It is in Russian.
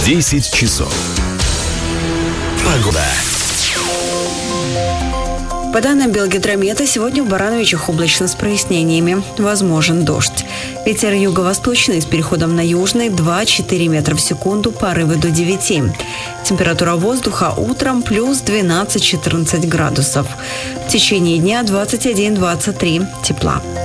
10 часов. Погода. По данным Белгидромета, сегодня в Барановичах облачно с прояснениями. Возможен дождь. Ветер юго-восточный с переходом на южный 2-4 метра в секунду, порывы до 9. Температура воздуха утром плюс 12-14 градусов. В течение дня 21-23 тепла.